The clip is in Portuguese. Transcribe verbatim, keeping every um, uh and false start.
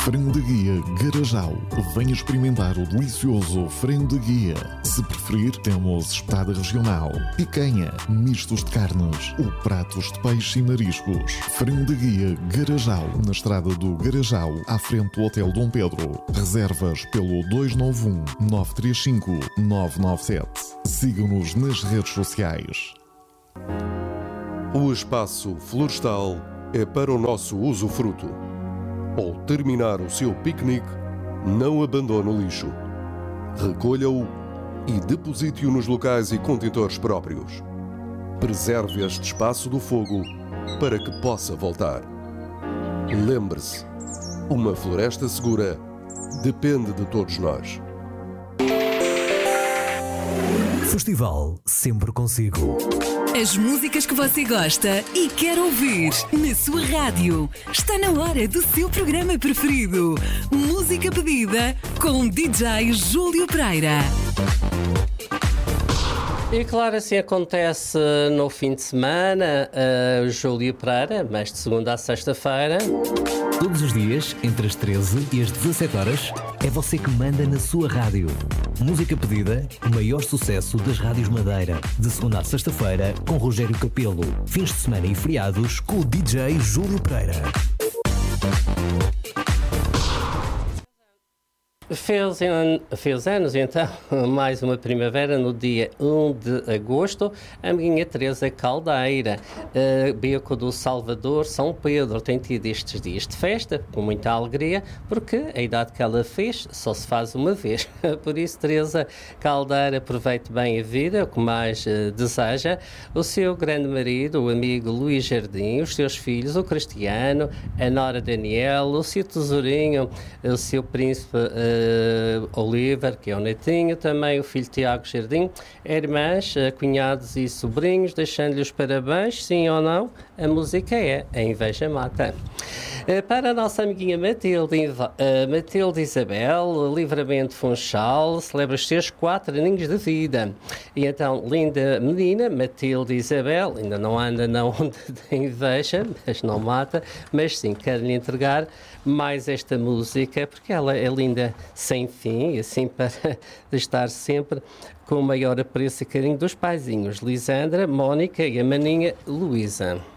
Frango de Guia Garajal. Venha experimentar o delicioso frango de guia. Se preferir, temos espada regional, picanha, mistos de carnes ou pratos de peixe e mariscos. Frango de Guia Garajal, na estrada do Garajal, à frente do Hotel Dom Pedro. Reservas pelo dois nove um, nove três cinco, nove nove sete. Siga-nos nas redes sociais. O espaço florestal é para o nosso usufruto. Ao terminar o seu piquenique, não abandone o lixo. Recolha-o e deposite-o nos locais e contentores próprios. Preserve este espaço do fogo para que possa voltar. Lembre-se, uma floresta segura depende de todos nós. Festival sempre consigo. As músicas que você gosta e quer ouvir na sua rádio. Está na hora do seu programa preferido. Música pedida com D J Júlio Pereira. E claro, assim acontece no fim de semana. Uh, Júlio Pereira, mais de segunda a sexta-feira. Todos os dias, entre as treze e as dezassete horas, é você que manda na sua rádio. Música pedida, o maior sucesso das rádios Madeira. De segunda a sexta-feira, com Rogério Capelo. Fins de semana e feriados, com o D J Júlio Pereira. Fez, fez anos, então, mais uma primavera, no dia um de agosto, a amiguinha Teresa Caldeira, uh, Beco do Salvador, São Pedro, tem tido estes dias de festa, com muita alegria, porque a idade que ela fez só se faz uma vez. Por isso, Teresa Caldeira, aproveite bem a vida, o que mais uh, deseja. O seu grande marido, o amigo Luís Jardim, os seus filhos, o Cristiano, a Nora Daniel, o seu tesourinho, o seu príncipe uh, Uh, Oliver, que é o netinho, também o filho Tiago Jardim, irmãs, uh, cunhados e sobrinhos, deixando-lhe os parabéns, sim ou não, a música é A Inveja Mata. Uh, para a nossa amiguinha Matilde, uh, Matilde Isabel, Livramento Funchal, celebra os seus quatro aninhos de vida. E então, linda menina, Matilde Isabel, ainda não anda na onda da inveja, mas não mata, mas sim, quero-lhe entregar mais esta música, porque ela é linda sem fim, e assim para estar sempre com o maior apreço e carinho dos paizinhos, Lisandra, Mónica e a maninha Luísa.